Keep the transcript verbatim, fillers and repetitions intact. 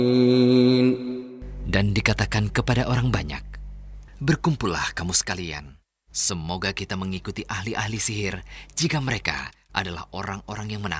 Dan dikatakan kepada orang banyak, "Berkumpullah kamu sekalian. Semoga kita mengikuti ahli-ahli sihir jika mereka adalah orang-orang yang menang."